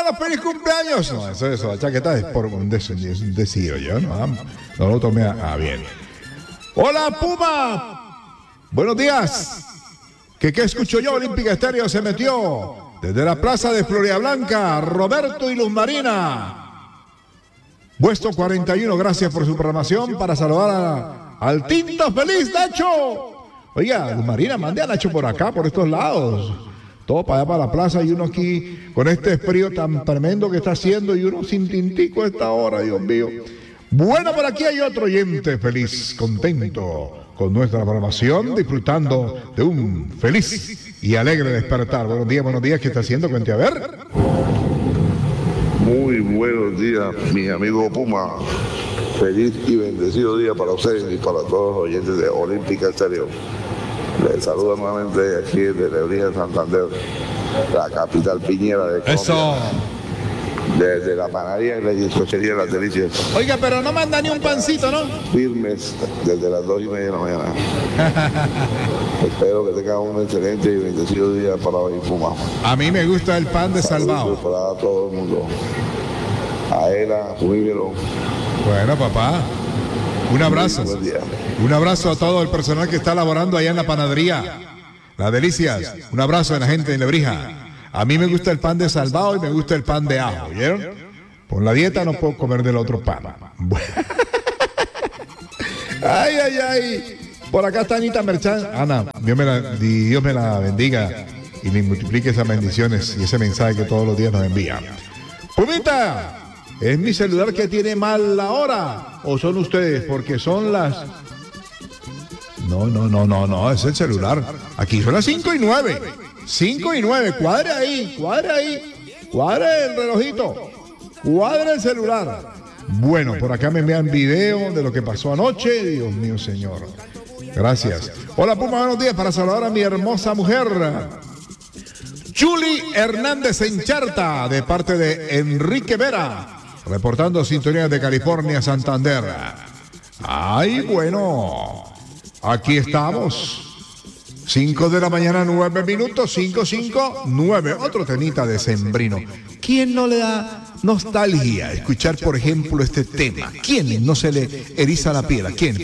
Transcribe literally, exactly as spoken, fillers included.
bueno, feliz cumpleaños. No, eso, eso, la chaqueta es por un des- des- decir, yo, ¿no? No lo tomé a, a bien. Hola, Puma. Buenos días. ¿Qué, qué escucho yo? Olímpica Estéreo se metió desde la plaza de Florida Blanca. Roberto y Luz Marina. Vuestro cuarenta y uno, gracias por su programación. Para saludar a, al Tinto Feliz, Nacho. Oiga, Luz Marina, mande a Nacho por acá, por estos lados. Todo para allá, para la plaza, y uno aquí con este frío tan tremendo que está haciendo, y uno sin tintico a esta hora, Dios mío. Bueno, por aquí hay otro oyente feliz, contento con nuestra programación, disfrutando de un feliz y alegre despertar. Buenos días, buenos días, ¿qué está haciendo? Cuente a ver. Muy buenos días, mi amigo Puma. Feliz y bendecido día para ustedes y para todos los oyentes de Olímpica Estéreo. Les saludo nuevamente aquí desde Lebrija de Santander, la capital piñera de Colombia. Eso. Desde la panadería y la discochería Las Delicias. Oiga, pero no manda ni un pancito, ¿no? Firmes desde las dos y media de la mañana. Espero que tengan un excelente y bendecido día para hoy, Puma. A mí me gusta el pan de Saludos salvado. para todo el mundo. A él, a su híbrido. Bueno, papá, un abrazo. Buen día. Un abrazo a todo el personal que está laborando allá en la panadería. Las Delicias. Un abrazo a la gente de Lebrija. A mí me gusta el pan de salvado y me gusta el pan de ajo, ¿vieron? Por la dieta no puedo comer del otro pan. Ay, ay, ay. Por acá está Anita Merchan. Ana, Dios me, la, Dios me la bendiga y me multiplique esas bendiciones y ese mensaje que todos los días nos envía. Pumita, ¿es mi celular que tiene mal la hora? ¿O son ustedes? Porque son las... No, no, no, no, no, es el celular. Aquí son las cinco y nueve. cinco y nueve, cuadre ahí, cuadre ahí. Cuadre el relojito. Cuadre el celular. Bueno, por acá me envían video de lo que pasó anoche. Dios mío, señor. Gracias. Hola, Puma, buenos días. Para saludar a mi hermosa mujer, Julie Hernández en Charta, de parte de Enrique Vera, reportando sintonía de California, Santander. Ay, bueno, aquí estamos. cinco de la mañana, nueve minutos, cinco, cinco, nueve. Otro temita decembrino. ¿Quién no le da nostalgia escuchar, por ejemplo, este tema? ¿Quién no se le eriza la piel? ¿A quién?